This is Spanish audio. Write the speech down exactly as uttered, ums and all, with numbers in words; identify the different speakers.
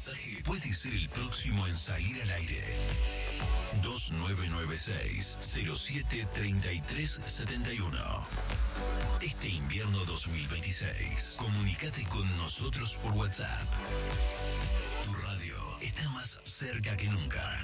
Speaker 1: mensaje puede ser el próximo en salir al aire. dos nueve nueve seis, cero siete tres tres siete uno. Este invierno dos mil veintiséis, comunícate con nosotros por WhatsApp. Tu radio está más cerca que nunca.